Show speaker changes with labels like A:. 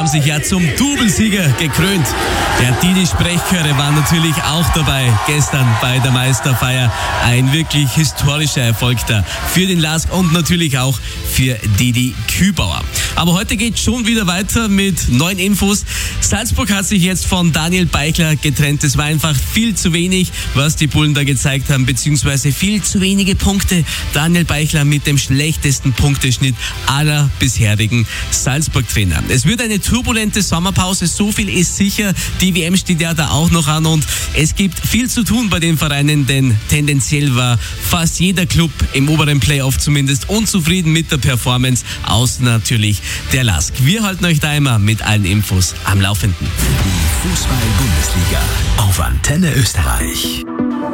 A: haben sich ja zum Doublesieger gekrönt. Ja, die Sprechchöre waren natürlich auch dabei gestern bei der Meisterfeier. Ein wirklich historischer Erfolg da für den LASK und natürlich auch für Didi Kübauer. Aber heute geht schon wieder weiter mit neuen Infos. Salzburg hat sich jetzt von Daniel Beichler getrennt. Es war einfach viel zu wenig, was die Bullen da gezeigt haben, beziehungsweise viel zu wenige Punkte. Daniel Beichler mit dem schlechtesten Punkteschnitt aller bisherigen Salzburg-Trainer. Es wird eine turbulente Sommerpause, so viel ist sicher. Die WM steht ja da auch noch an und es gibt viel zu tun bei den Vereinen, denn tendenziell war fast jeder Club im oberen Playoff zumindest unzufrieden mit der Performance, außer natürlich der LASK. Wir halten euch da immer mit allen Infos am Laufenden.
B: Die Fußball-Bundesliga auf Antenne Österreich.